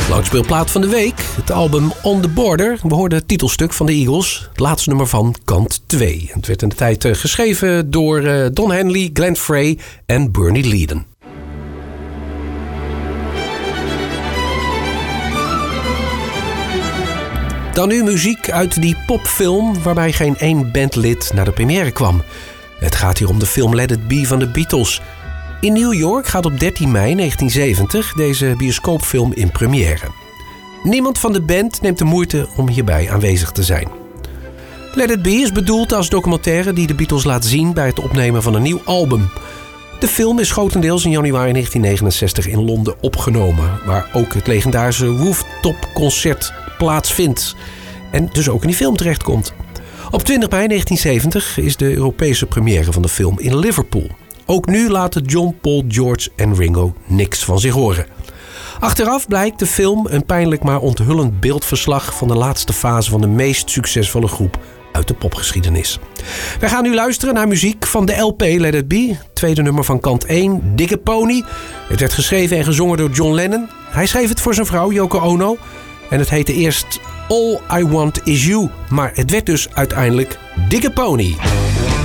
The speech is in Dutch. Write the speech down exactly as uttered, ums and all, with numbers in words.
Langspeelplaat van de week, het album On The Border. We hoorden het titelstuk van de Eagles, het laatste nummer van kant twee. Het werd in de tijd uh, geschreven door uh, Don Henley, Glenn Frey en Bernie Leadon. Dan nu muziek uit die popfilm waarbij geen één bandlid naar de première kwam. Het gaat hier om de film Let It Be van de Beatles. In New York gaat op dertien mei negentien zeventig deze bioscoopfilm in première. Niemand van de band neemt de moeite om hierbij aanwezig te zijn. Let It Be is bedoeld als documentaire die de Beatles laat zien bij het opnemen van een nieuw album. De film is grotendeels in januari negentien negenenzestig in Londen opgenomen, waar ook het legendarische Rooftop Concert plaatsvindt en dus ook in die film terechtkomt. Op twintig mei negentien zeventig is de Europese première van de film in Liverpool. Ook nu laten John, Paul, George en Ringo niks van zich horen. Achteraf blijkt de film een pijnlijk maar onthullend beeldverslag van de laatste fase van de meest succesvolle groep uit de popgeschiedenis. Wij gaan nu luisteren naar muziek van de L P Let It Be, tweede nummer van kant één, Dikke Pony. Het werd geschreven en gezongen door John Lennon. Hij schreef het voor zijn vrouw Yoko Ono en het heette eerst All I Want Is You, maar het werd dus uiteindelijk Dikke Pony.